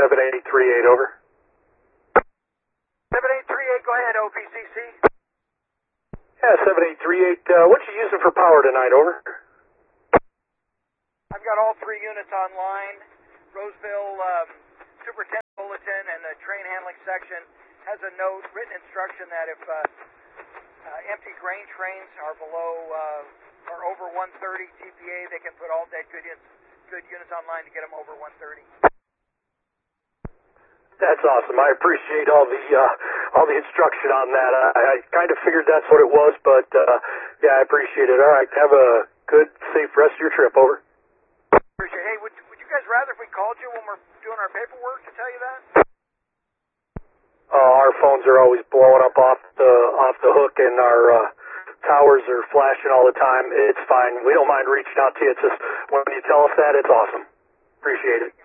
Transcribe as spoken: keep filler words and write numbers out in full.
seven eight three eight, over. seven eight three eight, go ahead, O P C C. Yeah, seven eight three eight, uh, what you using for power tonight, over? I've got all three units online. Roseville um, Superintendent Bulletin and the train handling section has a note, written instruction that if uh, uh, empty grain trains are below uh, or over one thirty T P A, they can put all dead good units, good units online to get them over one thirty. That's awesome. I appreciate all the uh, all the instruction on that. I, I kind of figured that's what it was, but uh, yeah, I appreciate it. All right, have a good, safe rest of your trip, over. Appreciate it. Hey, would, would you guys rather if we called you when we're doing our paperwork to tell you that? Uh, our phones are always blowing up off the off the hook, and our uh, towers are flashing all the time. It's fine. We don't mind reaching out to you. It's just when you tell us that, it's awesome. Appreciate it.